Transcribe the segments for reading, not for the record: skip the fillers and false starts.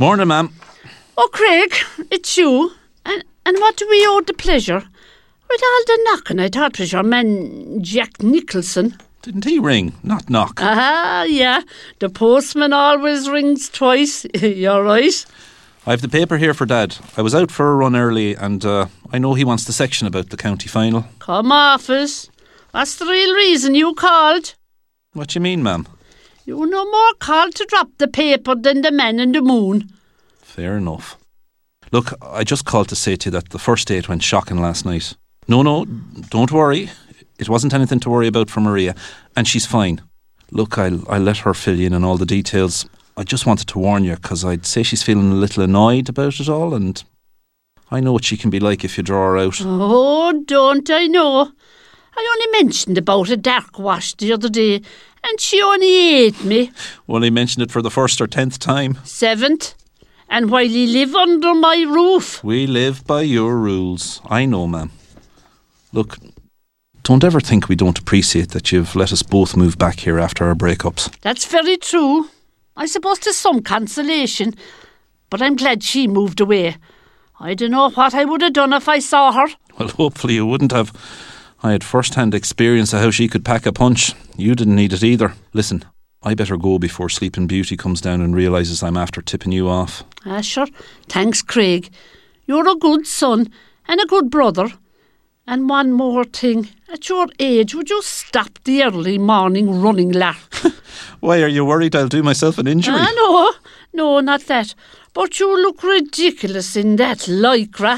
Morning, ma'am. Oh, Craig, it's you. And what do we owe the pleasure? With all the knocking, I thought it was your man, Jack Nicholson. Didn't he ring? Not knock. Ah, yeah. The postman always rings twice. You're right. I have the paper here for Dad. I was out for a run early and I know he wants the section about the county final. Come off us. What's the real reason you called? What do you mean, ma'am? You no more called to drop the paper than the man in the moon. Fair enough. Look, I just called to say to you that the first date went shocking last night. No, don't worry. It wasn't anything to worry about for Maria, and she's fine. Look, I'll let her fill you in on all the details. I just wanted to warn you, because I'd say she's feeling a little annoyed about it all, and I know what she can be like if you draw her out. Oh, don't I know? I only mentioned about a dark wash the other day, and she only ate me. Only mentioned it for the 1st or 10th time. 7th. And while you live under my roof. We live by your rules. I know, ma'am. Look, don't ever think we don't appreciate that you've let us both move back here after our breakups. That's very true. I suppose there's some consolation. But I'm glad she moved away. I don't know what I would have done if I saw her. Well, hopefully you wouldn't have. I had first-hand experience of how she could pack a punch. You didn't need it either. Listen, I better go before Sleeping Beauty comes down and realises I'm after tipping you off. Ah, sure. Thanks, Craig. You're a good son and a good brother. And one more thing. At your age, would you stop the early morning running lark? Why, are you worried I'll do myself an injury? No, not that. But you look ridiculous in that lycra.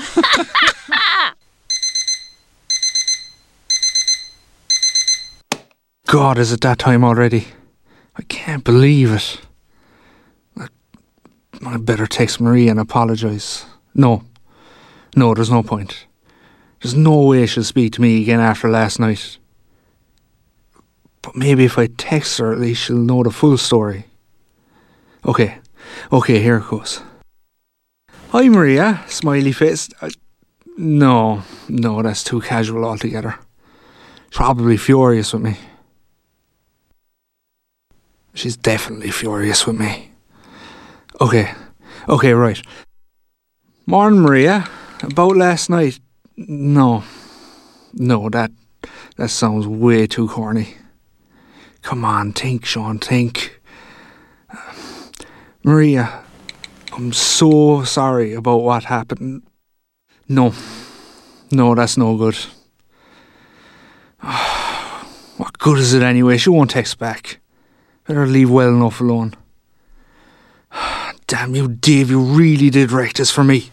God, is it that time already? I can't believe it. I better text Maria and apologise. No, there's no point. There's no way she'll speak to me again after last night. But maybe if I text her, at least she'll know the full story. Okay, here it goes. Hi, Maria, smiley face. No, that's too casual altogether. Probably furious with me. She's definitely furious with me. Okay, right. Morning, Maria. About last night. No, that sounds way too corny. Come on, think, Sean, think. Maria, I'm so sorry about what happened. No, that's no good. What good is it anyway? She won't text back. Better leave well enough alone. Damn you, Dave, you really did wreck this for me.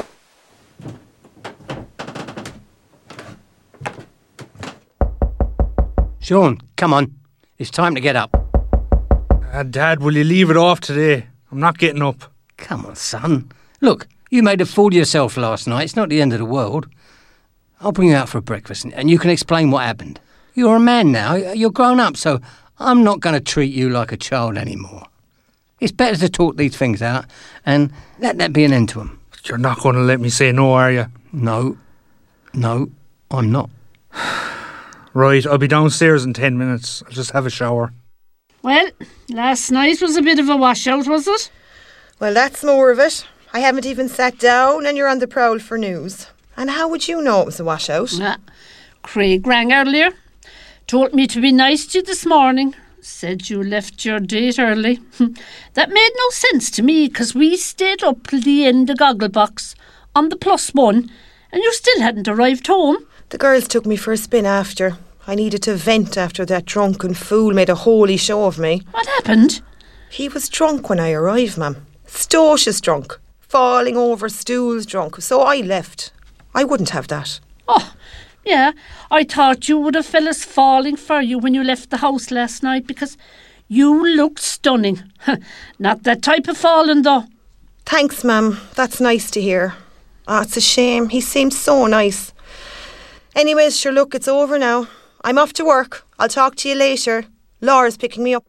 Sean, come on. It's time to get up. Dad, will you leave it off today? I'm not getting up. Come on, son. Look, you made a fool of yourself last night. It's not the end of the world. I'll bring you out for breakfast and you can explain what happened. You're a man now. You're grown up, so I'm not going to treat you like a child anymore. It's better to talk these things out and let that be an end to them. You're not going to let me say no, are you? No, I'm not. Right, I'll be downstairs in 10 minutes. I'll just have a shower. Well, last night was a bit of a washout, was it? Well, that's more of it. I haven't even sat down and you're on the prowl for news. And how would you know it was a washout? Craig rang earlier. Told me to be nice to you this morning. Said you left your date early. That made no sense to me, because we stayed up till the end of Gogglebox on the +1 and you still hadn't arrived home. The girls took me for a spin after. I needed to vent after that drunken fool made a holy show of me. What happened? He was drunk when I arrived, ma'am. Stocious drunk. Falling over stools drunk. So I left. I wouldn't have that. Oh, yeah. I thought you would have fellas falling for you when you left the house last night, because you looked stunning. Not that type of falling, though. Thanks, ma'am. That's nice to hear. It's a shame. He seemed so nice. Anyways, sure, look, it's over now. I'm off to work. I'll talk to you later. Laura's picking me up.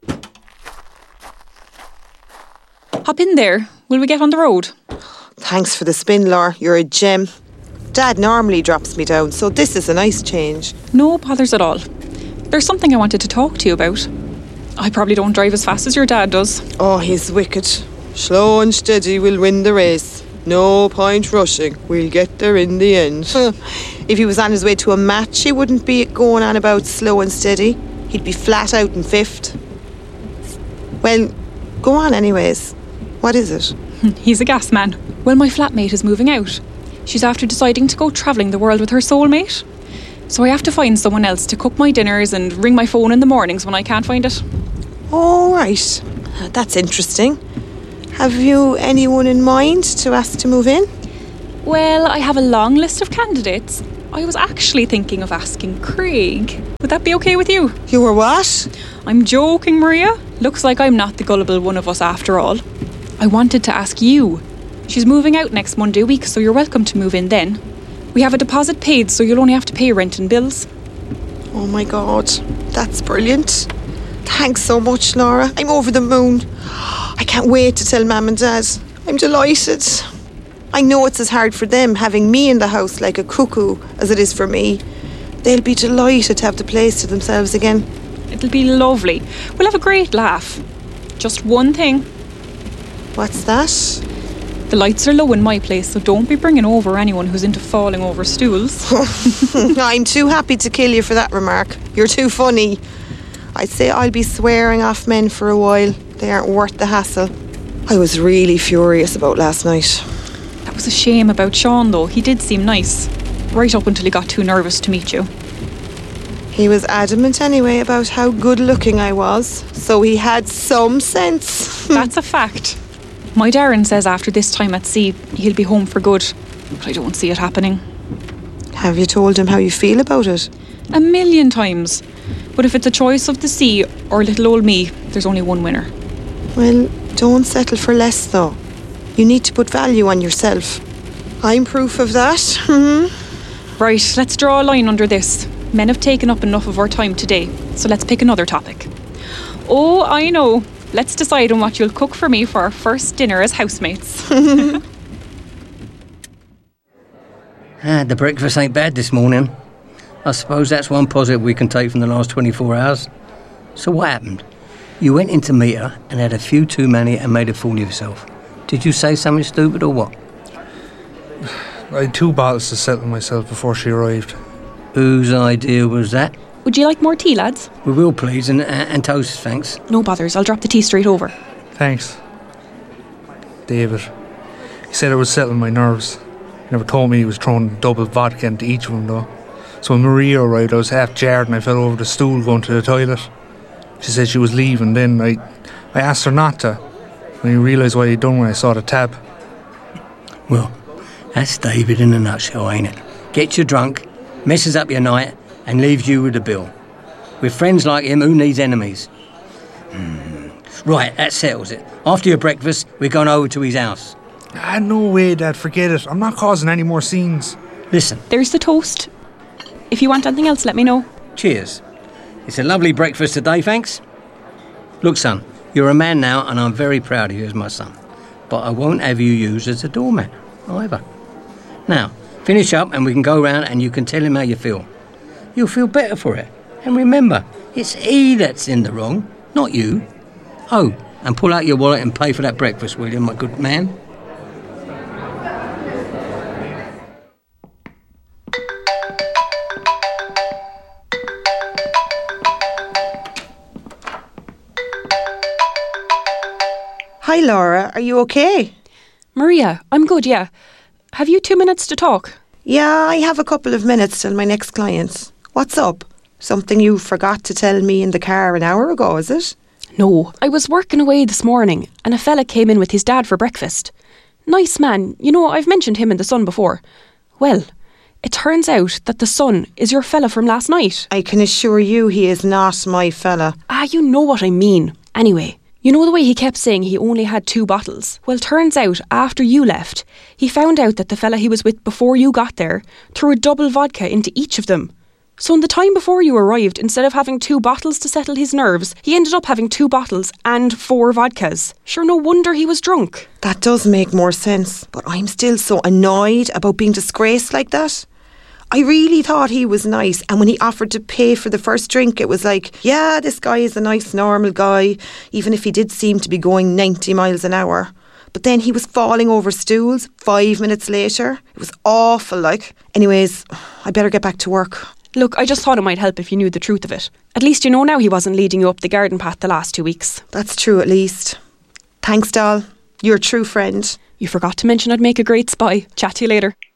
Hop in there. Will we get on the road? Thanks for the spin, Laura. You're a gem. Dad normally drops me down, so this is a nice change. No bothers at all. There's something I wanted to talk to you about. I probably don't drive as fast as your dad does. Oh, he's wicked. Slow and steady will win the race. No point rushing. We'll get there in the end. If he was on his way to a match, he wouldn't be going on about slow and steady. He'd be flat out in fifth. Well, go on anyways. What is it? He's a gas man. Well, my flatmate is moving out. She's after deciding to go travelling the world with her soulmate. So I have to find someone else to cook my dinners and ring my phone in the mornings when I can't find it. Oh, right. That's interesting. Have you anyone in mind to ask to move in? Well, I have a long list of candidates. I was actually thinking of asking Craig. Would that be okay with you? You were what? I'm joking, Maria. Looks like I'm not the gullible one of us after all. I wanted to ask you. She's moving out next Monday week, so you're welcome to move in then. We have a deposit paid, so you'll only have to pay rent and bills. Oh my God, that's brilliant. Thanks so much, Laura. I'm over the moon. I can't wait to tell Mum and Dad. I'm delighted. I know it's as hard for them having me in the house like a cuckoo as it is for me. They'll be delighted to have the place to themselves again. It'll be lovely. We'll have a great laugh. Just one thing. What's that? The lights are low in my place, so don't be bringing over anyone who's into falling over stools. I'm too happy to kill you for that remark. You're too funny. I'd say I'll be swearing off men for a while. They aren't worth the hassle. I was really furious about last night. That was a shame about Sean, though. He did seem nice. Right up until he got too nervous to meet you. He was adamant anyway about how good looking I was, so he had some sense. That's a fact. My Darren says after this time at sea, he'll be home for good. But I don't see it happening. Have you told him how you feel about it? 1,000,000 times. But if it's a choice of the sea or little old me, there's only one winner. Well, don't settle for less though. You need to put value on yourself. I'm proof of that. Right, let's draw a line under this. Men have taken up enough of our time today, so let's pick another topic. Oh, I know. Let's decide on what you'll cook for me for our first dinner as housemates. The breakfast ain't bad this morning. I suppose that's one positive we can take from the last 24 hours. So what happened? You went in to meet her and had a few too many and made a fool of yourself. Did you say something stupid or what? I had 2 bottles to settle myself before she arrived. Whose idea was that? Would you like more tea, lads? We will, please, and toast, thanks. No bothers, I'll drop the tea straight over. Thanks. David. He said it was settling my nerves. He never told me he was throwing double vodka into each of them, though. So when Maria arrived, I was half jarred and I fell over the stool going to the toilet. She said she was leaving. Then I asked her not to. When you realised what he'd done when I saw the tab. Well, that's David in a nutshell, ain't it? Gets you drunk, messes up your night, and leaves you with the bill. With friends like him, who needs enemies? Right, that settles it. After your breakfast, we're going over to his house. No way, Dad. Forget it. I'm not causing any more scenes. Listen. There's the toast. If you want anything else, let me know. Cheers. It's a lovely breakfast today, thanks. Look, son, you're a man now, and I'm very proud of you as my son. But I won't have you used as a doormat, either. Now, finish up and we can go round and you can tell him how you feel. You'll feel better for it. And remember, it's he that's in the wrong, not you. Oh, and pull out your wallet and pay for that breakfast, will you, my good man? Hi, Laura. Are you okay? Maria, I'm good, yeah. Have you 2 minutes to talk? Yeah, I have a couple of minutes till my next client. What's up? Something you forgot to tell me in the car an hour ago, is it? No, I was working away this morning and a fella came in with his dad for breakfast. Nice man, you know, I've mentioned him and the son before. Well, it turns out that the son is your fella from last night. I can assure you he is not my fella. You know what I mean. Anyway, you know the way he kept saying he only had 2 bottles? Well, turns out after you left, he found out that the fella he was with before you got there threw a double vodka into each of them. So in the time before you arrived, instead of having 2 bottles to settle his nerves, he ended up having 2 bottles and 4 vodkas. Sure, no wonder he was drunk. That does make more sense, but I'm still so annoyed about being disgraced like that. I really thought he was nice, and when he offered to pay for the first drink, it was like, yeah, this guy is a nice, normal guy, even if he did seem to be going 90 miles an hour. But then he was falling over stools 5 minutes later. It was awful, like. Anyways, I better get back to work. Look, I just thought it might help if you knew the truth of it. At least you know now he wasn't leading you up the garden path the last 2 weeks. That's true, at least. Thanks, doll. You're a true friend. You forgot to mention I'd make a great spy. Chat to you later.